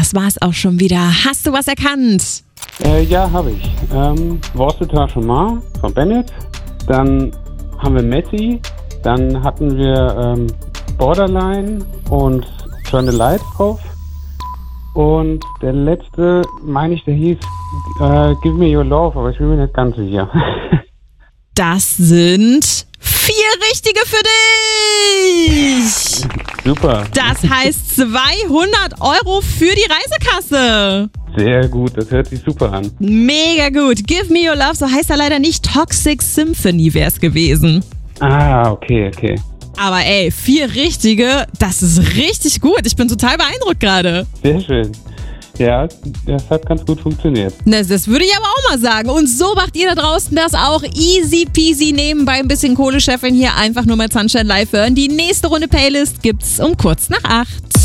das war's auch schon wieder. Hast du was erkannt? Ja, habe ich. What's the Tachement von Bennett. Dann haben wir Messi. Dann hatten wir Borderline und Turn the Lights Off. Und der letzte, meine ich, der hieß Give Me Your Love, aber ich bin mir nicht ganz sicher. Das sind 4 richtige für dich. Super. Das heißt 200 € für die Reisekasse. Sehr gut, das hört sich super an. Mega gut. Give Me Your Love, so heißt er leider nicht. Toxic Symphony wäre es gewesen. Ah, okay. Aber ey, 4 richtige, das ist richtig gut. Ich bin total beeindruckt gerade. Sehr schön. Ja, das hat ganz gut funktioniert. Das würde ich aber auch mal sagen. Und so macht ihr da draußen das auch. Easy peasy nebenbei ein bisschen Kohle scheffeln. Hier einfach nur mal Sunshine Live hören. Die nächste Runde Playlist gibt's um kurz nach 8.